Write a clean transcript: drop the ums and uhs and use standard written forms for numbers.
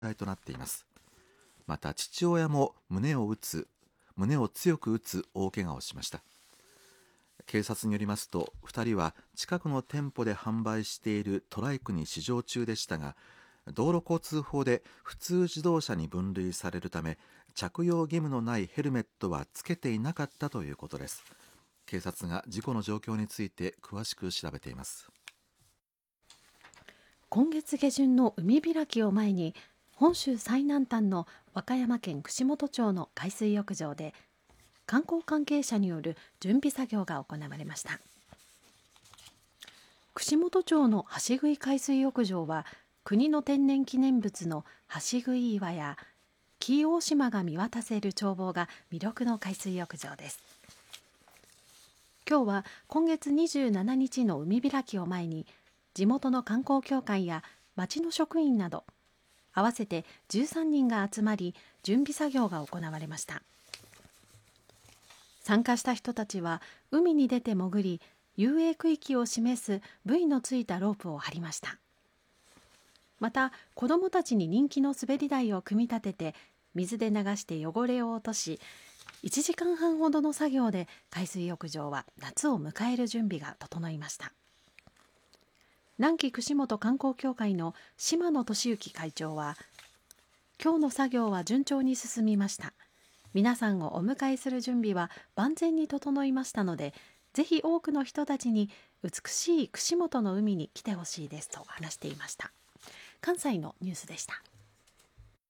態となっています。また父親も胸を強く打つ大怪我をしました。警察によりますと、2人は近くの店舗で販売しているトライクに試乗中でしたが、道路交通法で普通自動車に分類されるため、着用義務のないヘルメットはつけていなかったということです。警察が事故の状況について詳しく調べています。 今月下旬の海開きを前に、本州最南端の和歌山県串本町の海水浴場で観光関係者による準備作業が行われました。串本町の橋杭海水浴場は、国の天然記念物の橋杭岩や紀伊大島が見渡せる眺望が魅力の海水浴場です。今日は今月27日の海開きを前に、地元の観光協会や町の職員など合わせて13人が集まり、準備作業が行われました。参加した人たちは海に出て潜り、遊泳区域を示すブイのついたロープを張りました。また子どもたちに人気の滑り台を組み立てて、水で流して汚れを落とし、1時間半ほどの作業で海水浴場は夏を迎える準備が整いました。南紀串本観光協会の島野俊之会長は、今日の作業は順調に進みました。皆さんをお迎えする準備は万全に整いましたので、ぜひ多くの人たちに美しい串本の海に来てほしいですと話していました。関西のニュースでした。